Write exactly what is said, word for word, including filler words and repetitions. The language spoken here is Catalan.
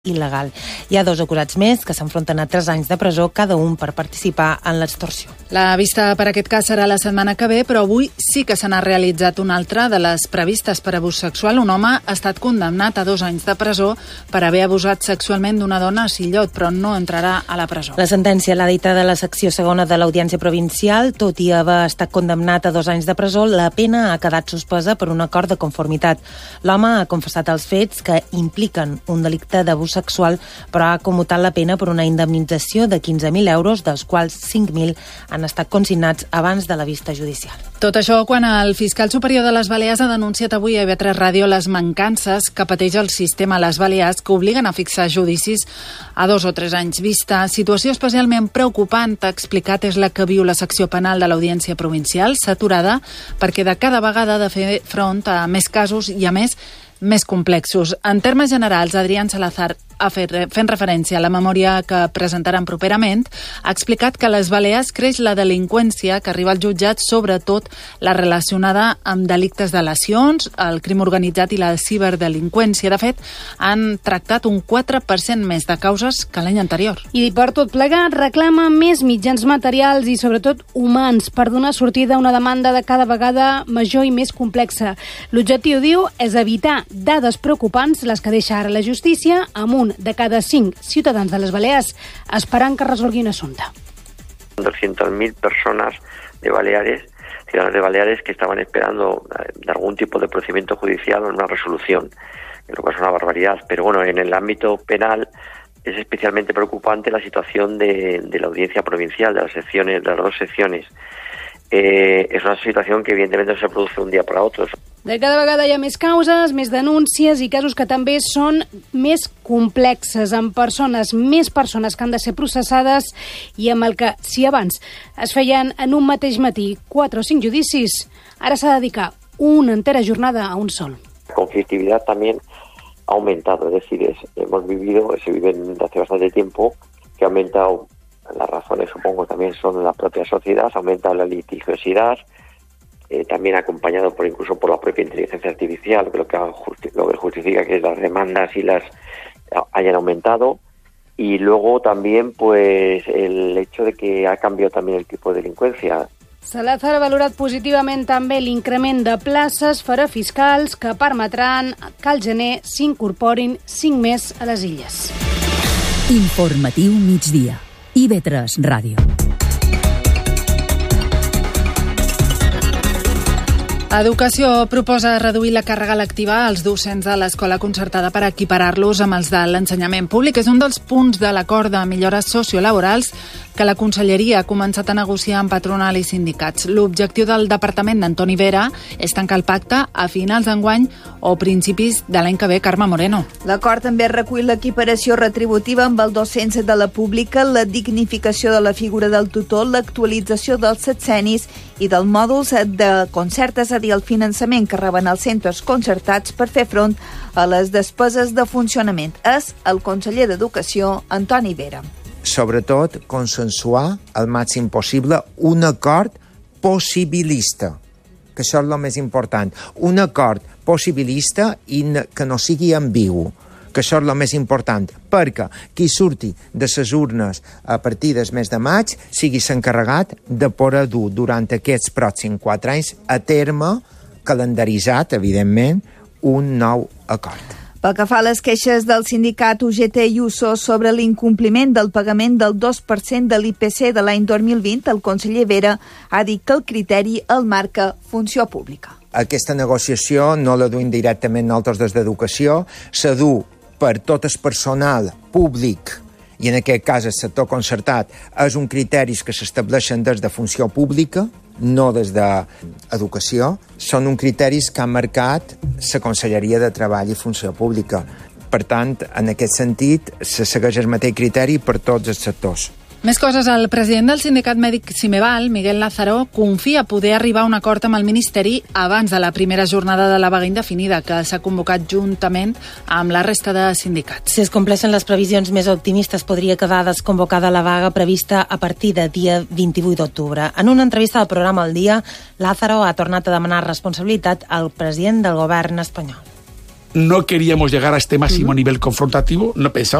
il·legal. Hi ha dos acusats més que s'enfronten a tres anys de presó cada un per participar en l'extorsió. La vista per aquest cas serà la setmana que ve, però avui sí que se n'ha realitzat una altra de les previstes per abús sexual. Un home ha estat condemnat a dos anys de presó per haver abusat sexualment d'una dona a Sillot, però no entrarà a la presó. La sentència l'ha dictada la secció segona de l'Audiència Provincial. Tot i haver estat condemnat a dos anys de presó, la pena ha quedat suspesa per un acord de conformitat. L'home ha confessat els fets que impliquen un delicte d'abús sexual, però ha commutat la pena per una indemnització de quinze mil euros, dels quals cinc mil han estat consignats abans de la vista judicial. Tot això quan el fiscal superior de les Balears ha denunciat avui a I V tres Ràdio les mancances que pateix el sistema a les Balears que obliguen a fixar judicis a dos o tres anys vista. Situació especialment preocupant, ha explicat, és la que viu la secció penal de l'Audiència Provincial, saturada perquè de cada vegada ha de fer front a més casos i, a més, més complexos. En termes generals, Adrián Salazar, fent referència a la memòria que presentaran properament, ha explicat que a les Balears creix la delinqüència que arriba als jutjats, sobretot la relacionada amb delictes de lesions, el crim organitzat i la ciberdelinqüència. De fet, han tractat un quatre per cent més de causes que l'any anterior. I per tot plegat reclama més mitjans materials i sobretot humans per donar sortida a una demanda de cada vegada major i més complexa. L'objectiu, diu, és evitar dades preocupants, les que deixa ara la justícia, amb un de cada cinc ciutadans de les Balears esperant que resolgui un assumpte. doscientas mil personas de Baleares, ciudadanos de Baleares, que estaban esperando de algún tipo de procedimiento judicial o una resolución, lo que es una barbaridad. Pero bueno, en el ámbito penal es especialmente preocupante la situación de, de la Audiencia Provincial, de las secciones, de las dos secciones. Eh, és una situació que evidentment no se produce un dia per a otro. De cada vegada hi ha més causes, més denúncies i casos que també són més complexes, amb persones, més persones que han de ser processades i amb el que, si abans es feien en un mateix matí quatre o cinc judicis, ara s'ha de dedicar una entera jornada a un sol. La conflictividad también ha aumentado, es decir, es, hemos vivido, se vive desde hace bastante tiempo, que ha aumentado. Las razones, supongo, también son la propia sociedad, ha aumentado la litigiosidad, eh, también acompañado por incluso por la propia inteligencia artificial, lo que, justi- lo que justifica que las demandas y las hayan aumentado, y luego también pues el hecho de que ha cambiado también el tipo de delincuencia. Salazar ha valorat positivament també l'increment de places per a fiscals que permetran que al gener s'incorporin cinc més a les illes. Informatiu migdia. I V tres Ràdio. Educació proposa reduir la càrrega lectiva als docents de l'escola concertada per equiparar-los amb els de l'ensenyament públic. És un dels punts de l'acord de millores sociolaborals que la Conselleria ha començat a negociar amb patronal i sindicats. L'objectiu del departament d'Antoni Vera és tancar el pacte a finals d'enguany o principis de l'any que ve. Carme Moreno. L'acord també recull l'equiparació retributiva amb el docents de la pública, la dignificació de la figura del tutor, l'actualització dels setcenis i dels mòduls de concert, és a dir, el finançament que reben els centres concertats per fer front a les despeses de funcionament. És el conseller d'Educació, Antoni Vera. Sobretot, consensuar al màxim possible un acord possibilista, que això és el més important. Un acord possibilista i que no sigui ambigu, que això és el més important, perquè qui surti de les urnes a partir del mes de maig sigui s'encarregat de poder dur durant aquests pròxims quatre anys a terme, calendaritzat, evidentment, un nou acord. Pel que fa a les queixes del sindicat U G T i U S O sobre l'incompliment del pagament del dos per cent de l'I P C de l'any dos mil vint, el conseller Vera ha dit que el criteri el marca Funció Pública. Aquesta negociació no la duim directament nosaltres des d'Educació, se du per tot el personal públic, i en aquest cas el sector concertat, és un criteris que s'estableixen des de Funció Pública, no des d'Educació. Són un criteris que ha marcat la Conselleria de Treball i Funció Pública. Per tant, en aquest sentit, se segueix el mateix criteri per tots els sectors. Més coses. El president del sindicat mèdic Simeval, Miguel Lázaro, confia poder arribar a un acord amb el Ministeri abans de la primera jornada de la vaga indefinida que s'ha convocat juntament amb la resta de sindicats. Si es compleixen les previsions més optimistes, podria quedar desconvocada la vaga prevista a partir de dia vint-i-vuit d'octubre. En una entrevista al programa El Dia, Lázaro ha tornat a demanar responsabilitat al president del govern espanyol. no queríamos llegar a este máximo uh-huh. nivel confrontativo, no pensábamos